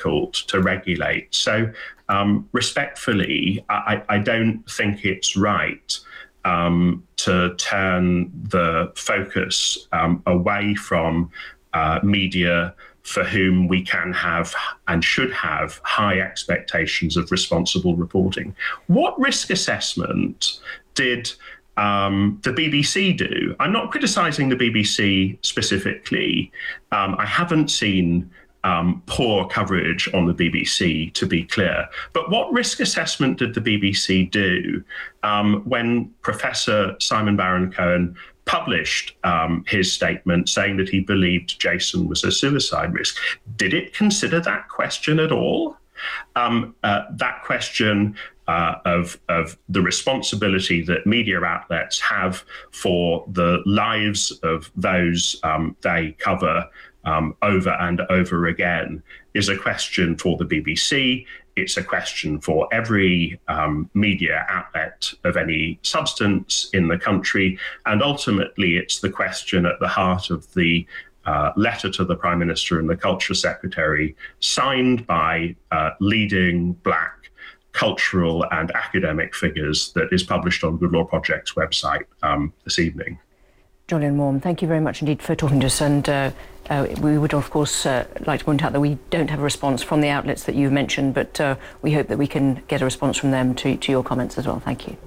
difficult to regulate. So respectfully, I don't think it's right to turn the focus away from media for whom we can have and should have high expectations of responsible reporting. What risk assessment did the BBC do? I'm not criticising the BBC specifically. I haven't seen poor coverage on the BBC, to be clear. But what risk assessment did the BBC do when Professor Simon Baron-Cohen published his statement saying that he believed Jason was a suicide risk? Did it consider that question at all? That question of the responsibility that media outlets have for the lives of those they cover over and over again is a question for the BBC. It's a question for every media outlet of any substance in the country. And ultimately, it's the question at the heart of the letter to the Prime Minister and the Culture Secretary, signed by leading Black cultural and academic figures, that is published on Good Law Project's website this evening. Jolyon Maugham, thank you very much indeed for talking to us. And we would, of course, like to point out that we don't have a response from the outlets that you've mentioned, but we hope that we can get a response from them to your comments as well. Thank you.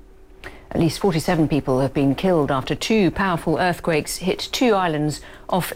At least 47 people have been killed after two powerful earthquakes hit two islands off